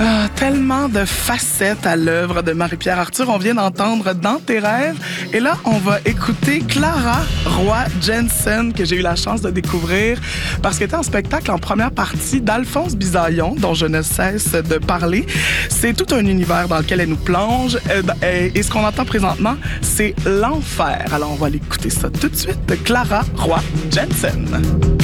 Ah, tellement de facettes à l'œuvre de Marie-Pierre Arthur. On vient d'entendre Dans tes rêves. Et là, on va écouter Clara Roy-Jensen, que j'ai eu la chance de découvrir parce qu'elle était en spectacle en première partie d'Alphonse Bisaillon, dont je ne cesse de parler. C'est tout un univers dans lequel elle nous plonge. Et ce qu'on entend présentement, c'est l'enfer. Alors, on va aller écouter ça tout de suite. Clara Roy-Jensen.